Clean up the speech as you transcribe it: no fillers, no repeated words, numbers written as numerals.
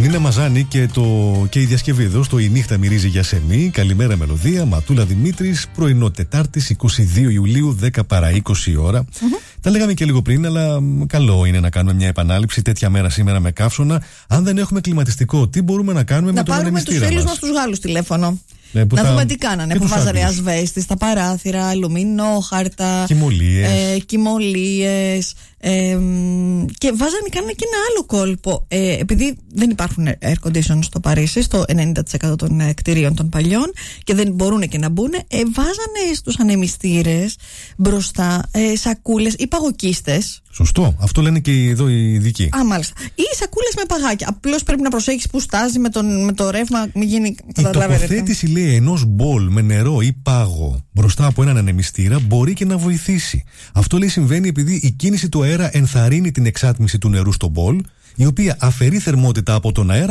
Νίνα Μαζάνη και η διασκευή εδώ στο «Η νύχτα μυρίζει για σεμί». Καλημέρα μελωδία, Ματούλα Δημήτρης, πρωινό Τετάρτης 22 Ιουλίου, 10 παρά 20 ώρα. Τα λέγαμε και λίγο πριν, αλλά καλό είναι να κάνουμε μια επανάληψη τέτοια μέρα σήμερα με καύσωνα. Αν δεν έχουμε κλιματιστικό, τι μπορούμε να κάνουμε με τον ανεμιστήρα μας? Να πάρουμε τους φίλους μας τους Γάλλους τηλέφωνο. Να δούμε τι κάνανε. Που βάζανε ασβέστη στα παράθυρα, αλουμινόχαρτα, κοιμωλίες. Και κάνανε και ένα άλλο κόλπο. Επειδή δεν υπάρχουν air condition στο Παρίσι, στο 90% των κτηρίων των παλιών, και δεν μπορούν και να μπουν, βάζανε στους ανεμιστήρες μπροστά σακούλες ή παγοκίστες. Σωστό. Αυτό λένε και εδώ οι ειδικοί. Μάλιστα. Ή σακούλες με παγάκια. Απλώς πρέπει να προσέχεις που στάζει με το ρεύμα, μην γίνει. Η τοποθέτηση, λέει, ενός μπολ με νερό ή πάγο μπροστά από έναν ανεμιστήρα μπορεί και να βοηθήσει. Αυτό, λέει, συμβαίνει επειδή η κίνηση του αέρα ενθαρρύνει την εξάτμιση του νερού στο μπολ, η οποία αφαιρεί θερμότητα από τον αέρα